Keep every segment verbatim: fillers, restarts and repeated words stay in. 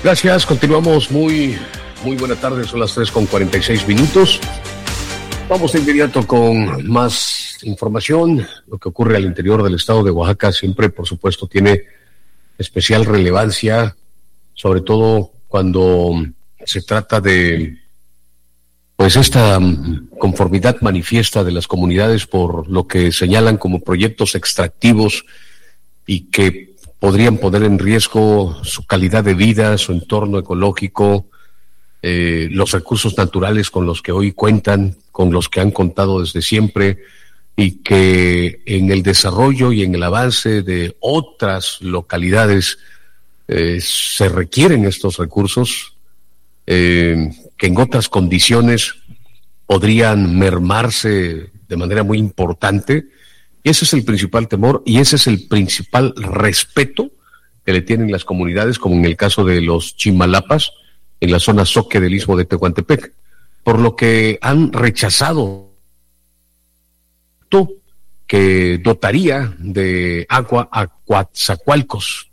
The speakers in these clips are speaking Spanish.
Gracias, continuamos. Muy, muy buena tarde, son las tres con cuarenta y seis minutos. Vamos de inmediato con más información. Lo que ocurre al interior del estado de Oaxaca siempre, por supuesto, tiene especial relevancia, sobre todo cuando se trata de pues esta conformidad manifiesta de las comunidades por lo que señalan como proyectos extractivos y que podrían poner en riesgo su calidad de vida, su entorno ecológico, eh, los recursos naturales con los que hoy cuentan, con los que han contado desde siempre, y que en el desarrollo y en el avance de otras localidades eh, se requieren estos recursos, eh, que en otras condiciones podrían mermarse de manera muy importante. Y ese es el principal temor y ese es el principal respeto que le tienen las comunidades, como en el caso de los Chimalapas, en la zona Zoque del Istmo de Tehuantepec, por lo que han rechazado que dotaría de agua a Coatzacoalcos.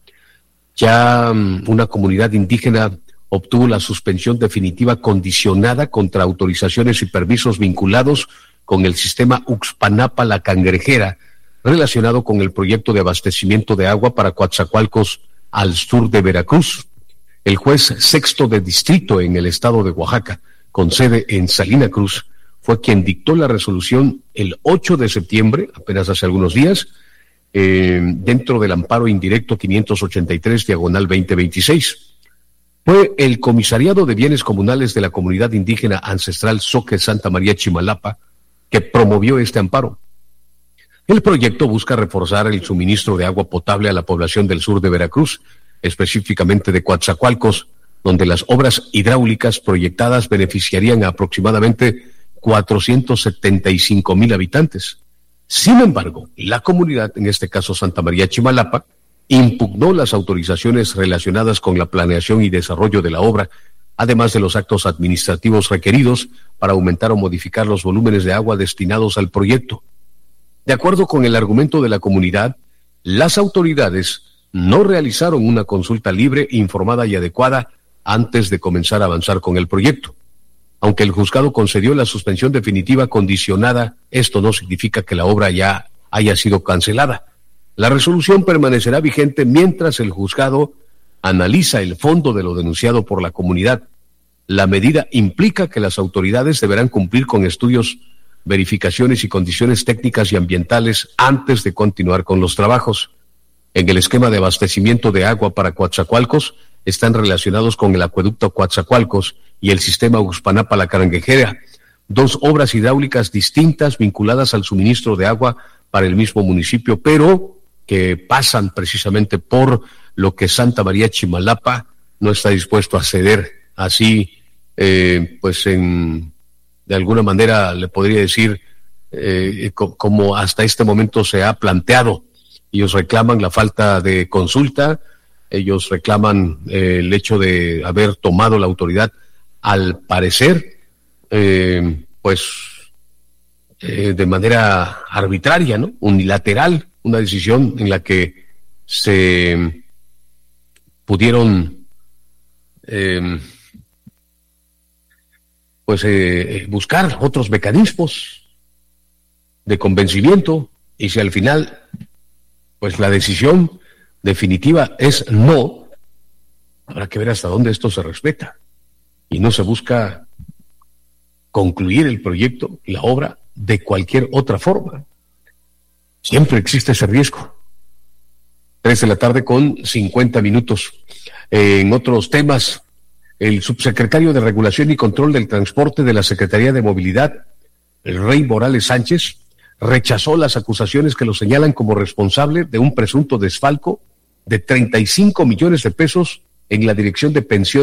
Ya um, una comunidad indígena obtuvo la suspensión definitiva condicionada contra autorizaciones y permisos vinculados con el sistema Uxpanapa La Cangrejera, relacionado con el proyecto de abastecimiento de agua para Coatzacoalcos al sur de Veracruz. El juez sexto de distrito en el estado de Oaxaca, con sede en Salina Cruz, fue quien dictó la resolución el ocho de septiembre, apenas hace algunos días, eh, dentro del amparo indirecto quinientos ochenta y tres, diagonal veinte veintiséis. Fue el Comisariado de Bienes Comunales de la Comunidad Indígena Ancestral Zoque Santa María Chimalapa que promovió este amparo. El proyecto busca reforzar el suministro de agua potable a la población del sur de Veracruz, específicamente de Coatzacoalcos, donde las obras hidráulicas proyectadas beneficiarían a aproximadamente cuatrocientos setenta y cinco mil habitantes. Sin embargo, la comunidad, en este caso Santa María Chimalapa, impugnó las autorizaciones relacionadas con la planeación y desarrollo de la obra, además de los actos administrativos requeridos para aumentar o modificar los volúmenes de agua destinados al proyecto. De acuerdo con el argumento de la comunidad, las autoridades no realizaron una consulta libre, informada y adecuada antes de comenzar a avanzar con el proyecto. Aunque el juzgado concedió la suspensión definitiva condicionada, esto no significa que la obra ya haya sido cancelada. La resolución permanecerá vigente mientras el juzgado analiza el fondo de lo denunciado por la comunidad. La medida implica que las autoridades deberán cumplir con estudios, verificaciones y condiciones técnicas y ambientales antes de continuar con los trabajos. En el esquema de abastecimiento de agua para Coatzacoalcos están relacionados con el acueducto Coatzacoalcos y el sistema Uxpanapa La Cangrejera, dos obras hidráulicas distintas vinculadas al suministro de agua para el mismo municipio, pero que pasan precisamente por lo que Santa María Chimalapa no está dispuesto a ceder. Así, eh, pues en, de alguna manera le podría decir, eh, co- como hasta este momento se ha planteado. Ellos reclaman la falta de consulta, ellos reclaman eh, el hecho de haber tomado la autoridad, al parecer, eh, pues eh, de manera arbitraria, ¿no? Unilateral, una decisión en la que se pudieron eh, pues eh, buscar otros mecanismos de convencimiento, y si al final pues la decisión definitiva es no, habrá que ver hasta dónde esto se respeta y no se busca concluir el proyecto, la obra, de cualquier otra forma. Siempre existe ese riesgo. Tres de la tarde con cincuenta minutos. Eh, en otros temas, el subsecretario de Regulación y Control del Transporte de la Secretaría de Movilidad, el Rey Morales Sánchez, rechazó las acusaciones que lo señalan como responsable de un presunto desfalco de treinta y cinco millones de pesos en la Dirección de Pensiones